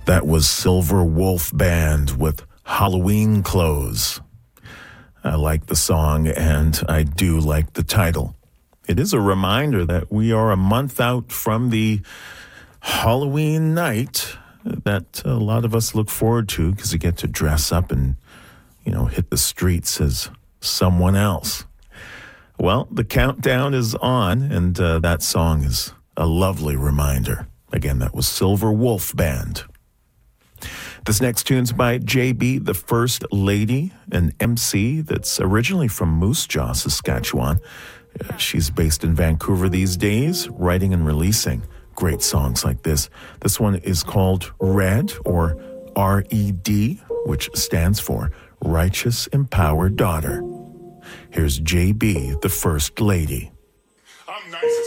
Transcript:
That was Silver Wolf Band with Halloween Clothes. I like the song, and I do like the title. It is a reminder that we are a month out from the Halloween night that a lot of us look forward to because you get to dress up and, hit the streets as someone else. Well, the countdown is on, and that song is a lovely reminder. Again, that was Silver Wolf Band. This next tune's by JB, the First Lady, an MC that's originally from Moose Jaw, Saskatchewan. She's based in Vancouver these days, writing and releasing great songs like this. This one is called Red, or R-E-D, which stands for Righteous Empowered Daughter. Here's JB, the First Lady.